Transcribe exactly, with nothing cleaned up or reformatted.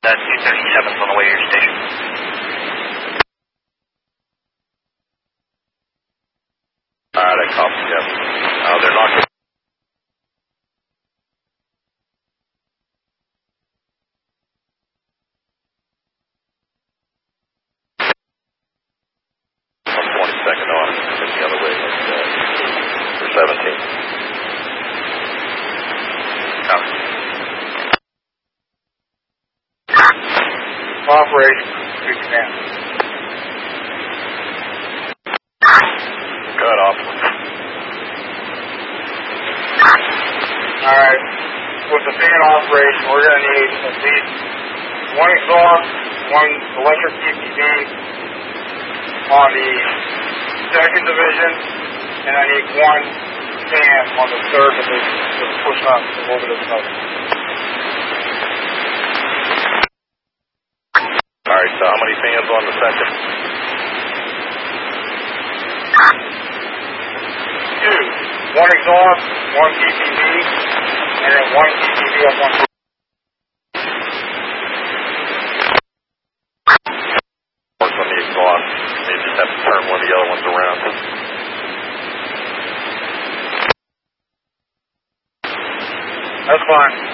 That's two thirty-seven's on the way to your station. Alright, I copy, yep. Uh, they're not going one twenty-second on it, and the other way, like, uh, for seventeen. Copy. Operation, good command. Good, off. Alright, with the fan operation, we're going to need at least one exhaust, one electric P P V on the second division, and I need one fan on the third division to push up a little bit of smoke. Alright, so how many fans on the second? Two. One exhaust, one P P V, and then one P P V on one. Work on the exhaust. They just have to turn one of the other ones around. That's fine.